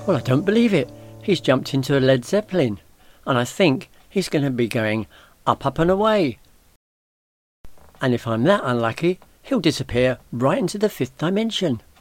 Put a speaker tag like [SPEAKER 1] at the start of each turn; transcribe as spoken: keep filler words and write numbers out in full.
[SPEAKER 1] Well, I don't believe it. He's jumped into a Led Zeppelin, and I think he's going to be going up, up and away. And if I'm that unlucky, he'll disappear right into the fifth dimension.